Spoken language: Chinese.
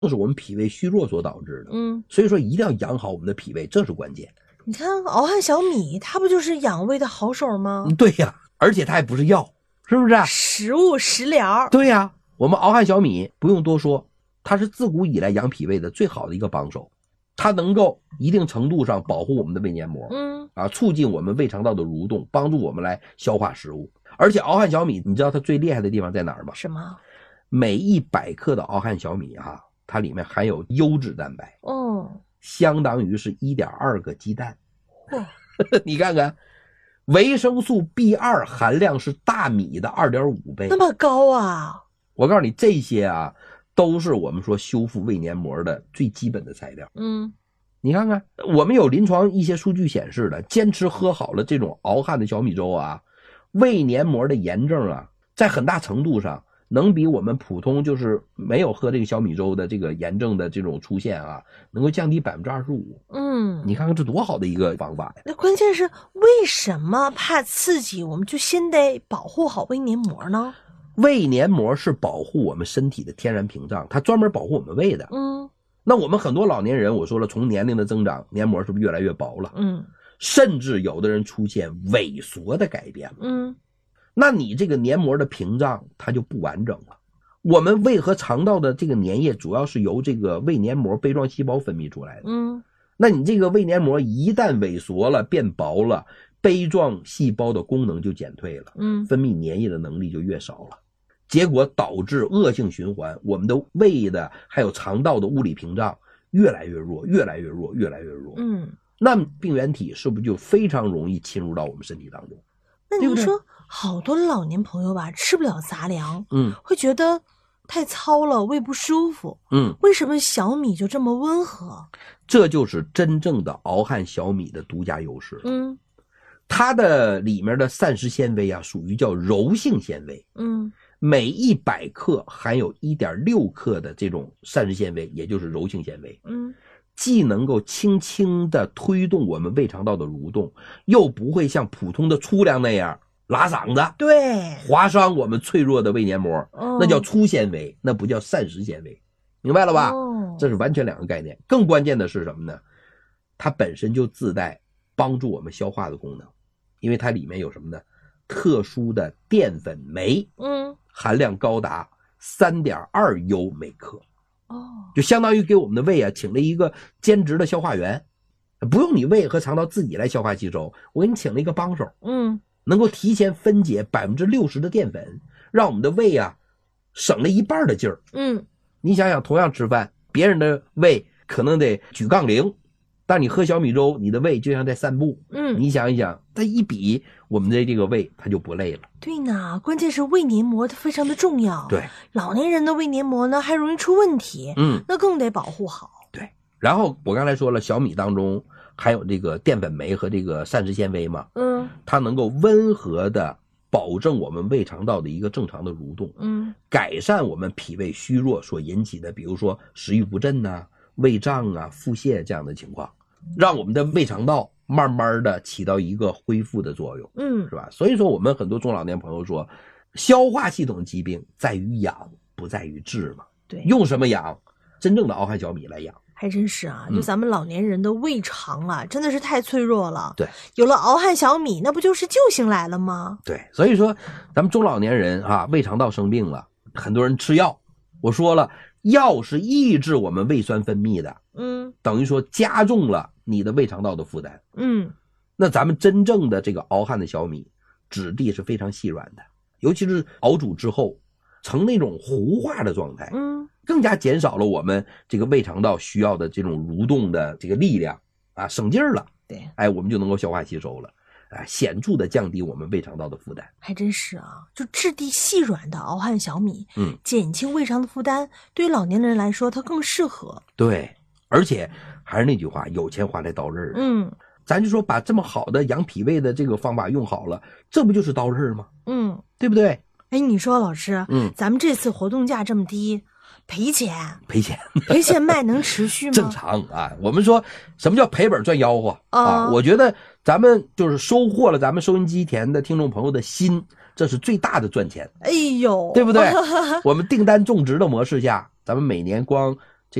是我们脾胃虚弱所导致的。所以说一定要养好我们的脾胃，这是关键。 你看熬汉小米，它不就是养胃的好手吗？ 对呀，而且它还不是药，是不是？ 食物食疗。 对呀，我们熬汉小米不用多说，它是自古以来养脾胃的最好的一个帮手，它能够一定程度上保护我们的胃黏膜，促进我们胃肠道的蠕动，帮助我们来消化食物。而且熬汉小米，你知道它最厉害的地方在哪儿吗？ 什么？ 每100克的熬汉小米它里面含有优质蛋白，相当于是 1.2 个鸡蛋。你看看，维生素 B2 含量是大米的 2.5 倍， 那么高啊！ 我告诉你，这些都是我们说修复胃黏膜的最基本的材料。你看看，我们有临床一些数据显示的，坚持喝好了这种熬汉的小米粥胃黏膜的炎症在很大程度上能比我们普通就是没有喝这个小米粥的这个炎症的这种出现能够降低 25%。你看看这多好的一个方法呀！ 那关键是为什么怕刺激我们就先得保护好胃黏膜呢？ 胃黏膜是保护我们身体的天然屏障，它专门保护我们胃的。那我们很多老年人，我说了，从年龄的增长，黏膜是不是越来越薄了？甚至有的人出现萎缩的改变了。那你这个黏膜的屏障它就不完整了。我们胃和肠道的这个粘液主要是由这个胃黏膜杯状细胞分泌出来的。那你这个胃黏膜一旦萎缩了变薄了，杯状细胞的功能就减退了，分泌粘液的能力就越少了，结果导致恶性循环，我们的胃的还有肠道的物理屏障越来越弱，越来越弱，越来越弱。那病原体是不是就非常容易侵入到我们身体当中？ 那您说好多老年朋友吃不了杂粮，会觉得太糙了，胃不舒服。为什么小米就这么温和？ 这就是真正的熬汉小米的独家优势。它的里面的膳食纤维属于叫柔性纤维。每100克含有 1.6 克的这种膳食纤维，也就是柔性纤维。既能够轻轻地推动我们胃肠道的蠕动，又不会像普通的粗粮那样拉嗓子， 对， 划伤我们脆弱的胃黏膜。那叫粗纤维，那不叫膳食纤维，明白了吧？这是完全两个概念。更关键的是什么呢？它本身就自带帮助我们消化的功能，因为它里面有什么呢？特殊的淀粉酶，含量高达 3.2 优每克。就相当于给我们的胃请了一个兼职的消化员，不用你胃和肠道自己来消化吸收，我给你请了一个帮手，能够提前分解 60% 的淀粉，让我们的胃省了一半的劲儿。你想想，同样吃饭，别人的胃可能得举杠铃，但你喝小米粥，你的胃就像在散步。你想一想，它一比我们的这个胃，它就不累了。 对呢，关键是胃黏膜它非常的重要。 对， 老年人的胃黏膜呢还容易出问题，那更得保护好。 对，然后我刚才说了，小米当中含有这个淀粉酶和这个膳食纤维嘛，它能够温和的保证我们胃肠道的一个正常的蠕动，改善我们脾胃虚弱所引起的，比如说食欲不振胃胀腹泻这样的情况，让我们的胃肠道慢慢的起到一个恢复的作用，是吧？所以说我们很多中老年朋友说，消化系统疾病在于养，不在于治嘛。 对， 用什么养？真正的熬汉小米来养。 还真是就咱们老年人的胃肠真的是太脆弱了。 对， 有了熬汉小米，那不就是救星来了吗？ 对，所以说咱们中老年人胃肠道生病了，很多人吃药。我说了，药是抑制我们胃酸分泌的，等于说加重了你的胃肠道的负担。那咱们真正的这个熬汉的小米，质地是非常细软的，尤其是熬煮之后成那种糊化的状态，更加减少了我们这个胃肠道需要的这种蠕动的这个力量省劲儿了。 对， 我们就能够消化吸收了。显著的降低我们胃肠道的负担。 还真是就质地细软的熬汉小米，减轻胃肠的负担，对于老年人来说它更适合。 对，而且还是那句话，有钱花在刀刃。咱就说把这么好的养脾胃的这个方法用好了，这不就是刀刃吗？对不对？ 你说老师，咱们这次活动价这么低，赔钱卖能持续吗？ 正常我们说什么叫赔本赚吆喝我觉得咱们就是收获了咱们收音机前的听众朋友的心，这是最大的赚钱。 哎呦， 对不对？我们订单种植的模式下，咱们每年光